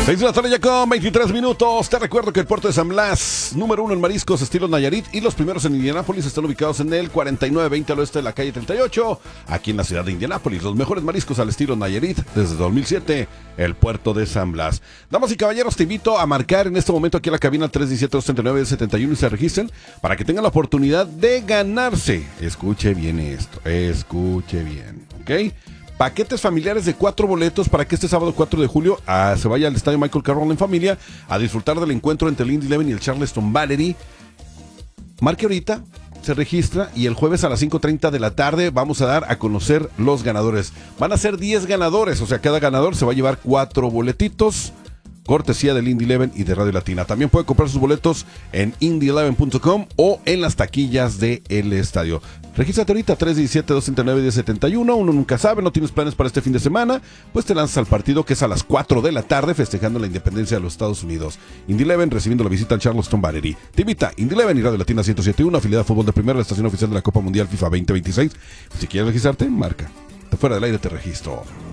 6 de la tarde ya con 23 minutos. Te recuerdo que el puerto de San Blas, número 1 en mariscos estilo Nayarit, y los primeros en Indianápolis están ubicados en el 4920 al oeste de la calle 38, aquí en la ciudad de Indianápolis. Los mejores mariscos al estilo Nayarit desde 2007, el puerto de San Blas. Damas y caballeros, te invito a marcar en este momento aquí en la cabina 317-239-71 y se registren para que tengan la oportunidad de ganarse. Escuche bien esto, escuche bien, ¿ok? Paquetes familiares de 4 boletos para que este sábado 4 de julio se vaya al estadio Michael Carroll en familia a disfrutar del encuentro entre el Indy Eleven y el Charleston Battery. Marque ahorita, se registra y el jueves a las 5:30 de la tarde vamos a dar a conocer los ganadores. Van a ser 10 ganadores, o sea, cada ganador se va a llevar 4 boletitos. Cortesía del Indy Eleven y de Radio Latina. También puede comprar sus boletos en indy11.com o en las taquillas del estadio. Regístrate ahorita, 317-239-1071. Uno nunca sabe, no tienes planes para este fin de semana, pues te lanzas al partido que es a las 4 de la tarde festejando la independencia de los Estados Unidos. Indy Eleven recibiendo la visita al Charleston Battery. Te invita Indy Eleven y Radio Latina 107.1, afiliada de fútbol de primera, la estación oficial de la Copa Mundial FIFA 2026. Si quieres registrarte, marca. De fuera del aire te registro.